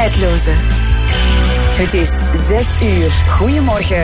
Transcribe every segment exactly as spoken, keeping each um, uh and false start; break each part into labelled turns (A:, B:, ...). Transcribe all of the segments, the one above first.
A: Tijdloze. Het is zes uur. Goedemorgen.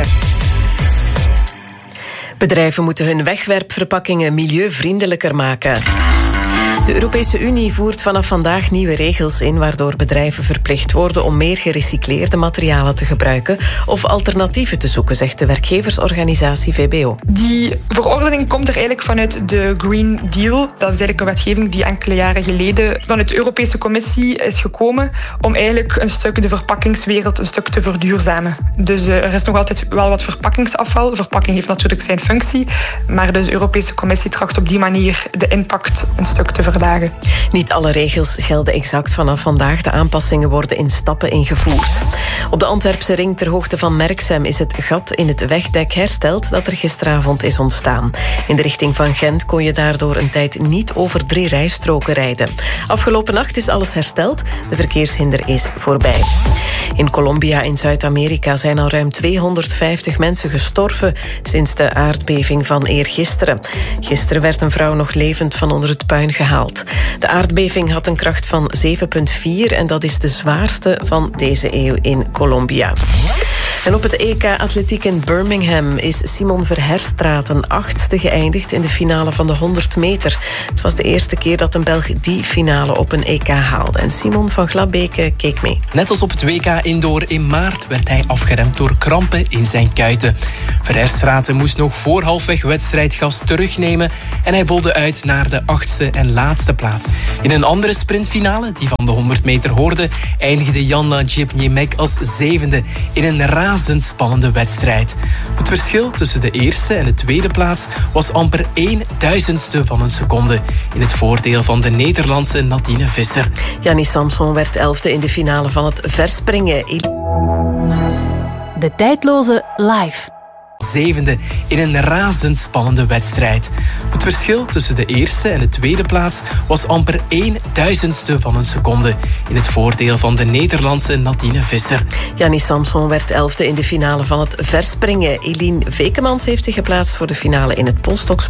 A: Bedrijven moeten hun wegwerpverpakkingen milieuvriendelijker maken. De Europese Unie voert vanaf vandaag nieuwe regels in waardoor bedrijven verplicht worden om meer gerecycleerde materialen te gebruiken of alternatieven te zoeken, zegt de werkgeversorganisatie V B O.
B: Die verordening komt er eigenlijk vanuit de Green Deal. Dat is eigenlijk een wetgeving die enkele jaren geleden vanuit de Europese Commissie is gekomen om eigenlijk een stuk de verpakkingswereld een stuk te verduurzamen. Dus uh, er is nog altijd wel wat verpakkingsafval. Verpakking heeft natuurlijk zijn functie, maar dus de Europese Commissie tracht op die manier de impact een stuk te verduurzamen. Dagen.
A: Niet alle regels gelden exact vanaf vandaag. De aanpassingen worden in stappen ingevoerd. Op de Antwerpse ring ter hoogte van Merksem is het gat in het wegdek hersteld dat er gisteravond is ontstaan. In de richting van Gent kon je daardoor een tijd niet over drie rijstroken rijden. Afgelopen nacht is alles hersteld. De verkeershinder is voorbij. In Colombia in Zuid-Amerika zijn al ruim tweehonderdvijftig mensen gestorven sinds de aardbeving van eergisteren. Gisteren werd een vrouw nog levend van onder het puin gehaald. De aardbeving had een kracht van zeven komma vier en dat is de zwaarste van deze eeuw in Colombia. En op het E K Atletiek in Birmingham is Simon Verherstraeten achtste geëindigd in de finale van de honderd meter. Het was de eerste keer dat een Belg die finale op een E K haalde. En Simon van Glabeke keek mee.
C: Net als op het W K Indoor in maart werd hij afgeremd door krampen in zijn kuiten. Verherstraeten moest nog voor halfweg wedstrijd gas terugnemen en hij bolde uit naar de achtste en laatste plaats. In een andere sprintfinale, die van de honderd meter hoorde, eindigde Jana Jepniemek als zevende in een razendspannende wedstrijd. Het verschil tussen de eerste en de tweede plaats was amper één duizendste van een seconde in het voordeel van de Nederlandse Nadine Visser.
A: Jannie Samson werd elfde in de finale van het verspringen.
D: De Tijdloze live.
C: Zevende in een razendspannende wedstrijd. Het verschil tussen de eerste en de tweede plaats was amper één duizendste van een seconde in het voordeel van de Nederlandse Nadine Visser.
A: Jannie Samson werd elfde in de finale van het verspringen. Eline Vekemans heeft zich geplaatst voor de finale in het polstokspringen.